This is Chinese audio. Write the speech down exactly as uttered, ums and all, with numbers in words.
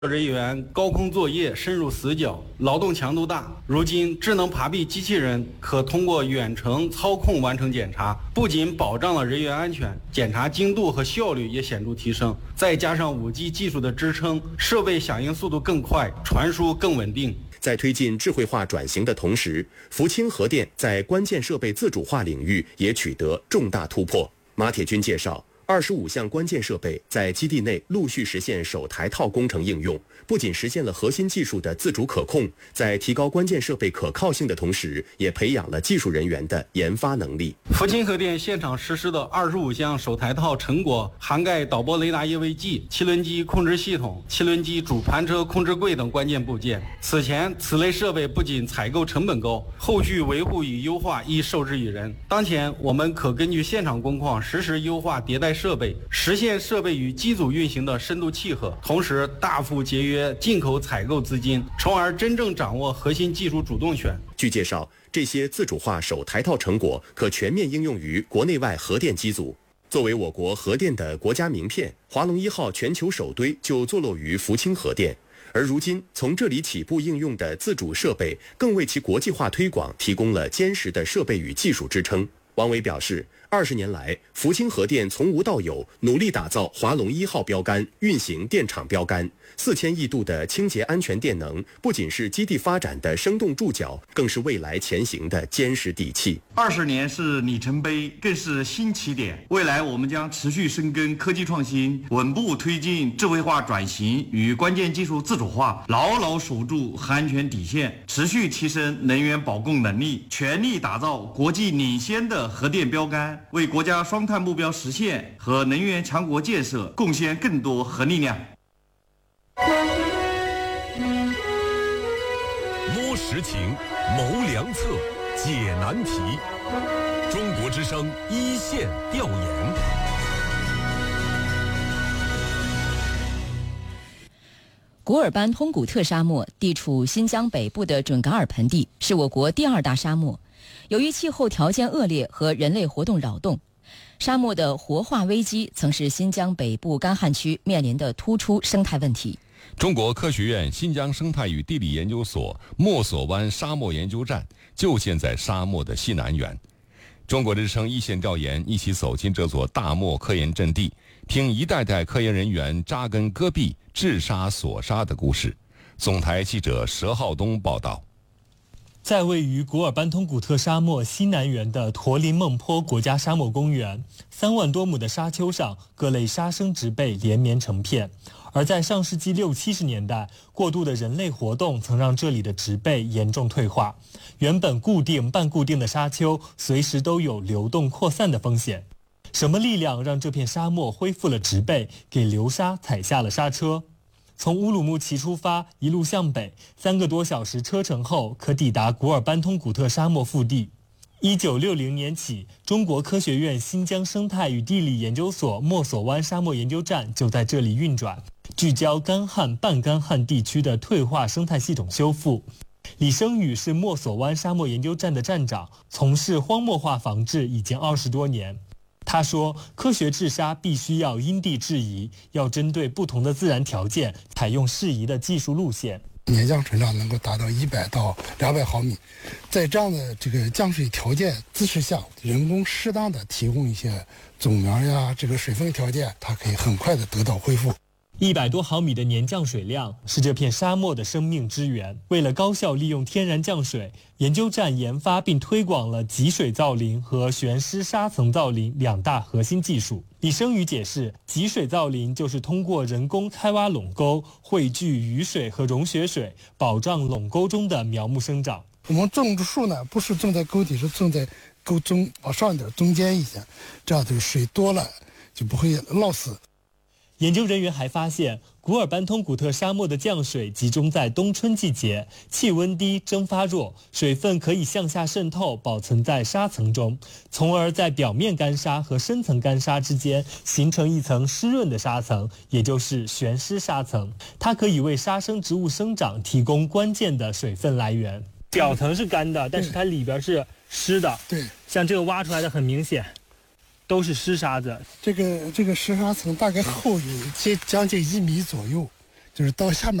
人员高空作业深入死角，劳动强度大。如今，智能爬壁机器人可通过远程操控完成检查，不仅保障了人员安全，检查精度和效率也显著提升。再加上 五 G 技术的支撑，设备响应速度更快，传输更稳定。 在推进智慧化转型的同时，福清核电在关键设备自主化领域也取得重大突破。马铁军介绍，二十五项关键设备在基地内陆续实现首台套工程应用，不仅实现了核心技术的自主可控，在提高关键设备可靠性的同时，也培养了技术人员的研发能力。 福清核电现场实施的二十五项首台套成果，涵盖导播雷达业位计、汽轮机控制系统、汽轮机主盘车控制柜等关键部件。此前，此类设备不仅采购成本高，后续维护与优化亦受制于人。当前，我们可根据现场工况实时优化迭代设备，实现设备与机组运行的深度契合，同时大幅节约进口采购资金，从而真正掌握核心技术主动权。 据介绍，这些自主化首台套成果可全面应用于国内外核电机组。作为我国核电的国家名片，华龙一号全球首堆就坐落于福清核电。而如今，从这里起步应用的自主设备，更为其国际化推广提供了坚实的设备与技术支撑。王伟表示，二十年来，福清核电从无到有，努力打造华龙一号标杆、运行电厂标杆。四千亿度的清洁安全电能，不仅是基地发展的生动注脚，更是未来前行的坚实底气。 二十年是里程碑，更是新起点。未来我们将持续深耕科技创新，稳步推进智慧化转型与关键技术自主化，牢牢守住核安全底线，持续提升能源保供能力，全力打造国际领先的核电标杆，为国家双碳目标实现和能源强国建设贡献更多核力量。 摸实情，谋良策，解难题。中国之声一线调研。 古尔班通古特沙漠地处新疆北部的准噶尔盆地，是我国第二大沙漠。由于气候条件恶劣和人类活动扰动，沙漠的活化危机曾是新疆北部干旱区面临的突出生态问题。 中国科学院新疆生态与地理研究所莫索湾沙漠研究站就建在沙漠的西南缘。中国之声一线调研一起走进这座大漠科研阵地，听一代代科研人员扎根戈壁、治沙锁沙的故事。总台记者佘浩东报道。 在位于古尔班通古特沙漠西南缘的驼林孟坡国家沙漠公园，三万多亩的沙丘上，各类沙生植被连绵成片。而在上世纪六七十年代，过度的人类活动曾让这里的植被严重退化，原本固定半固定的沙丘随时都有流动扩散的风险。什么力量让这片沙漠恢复了植被，给流沙踩下了刹车？从乌鲁木齐出发，一路向北，三个多小时车程后，可抵达古尔班通古特沙漠腹地。一九六零年起，中国科学院新疆生态与地理研究所莫索湾沙漠研究站就在这里运转，聚焦干旱、半干旱地区的退化生态系统修复。李生宇是莫索湾沙漠研究站的站长，从事荒漠化防治已经二十多年。他说，科学治沙必须要因地制宜，要针对不同的自然条件，采用适宜的技术路线。 年降水量能够达到一百到两百毫米，在这样的这个降水条件姿势下，人工适当的提供一些种苗呀，这个水分条件，它可以很快的得到恢复。 一百多毫米的年降水量是这片沙漠的生命之源。为了高效利用天然降水，研究站研发并推广了集水造林和悬施沙层造林两大核心技术。李生宇解释，集水造林就是通过人工开挖垄沟，汇聚雨水和融雪水，保障垄沟中的苗木生长。 我们种植树呢，不是种在沟底，是种在沟中往上一点，中间一些，这样这个水多了就不会涝死。 研究人员还发现，古尔班通古特沙漠的降水集中在冬春季节，气温低，蒸发弱，水分可以向下渗透，保存在沙层中，从而在表面干沙和深层干沙之间形成一层湿润的沙层，也就是悬施沙层。它可以为沙生植物生长提供关键的水分来源。表层是干的，但是它里边是湿的。 对， 像这个挖出来的很明显。都是湿沙子， 这个这个湿沙层大概厚有接将近一米左右， 就是到下面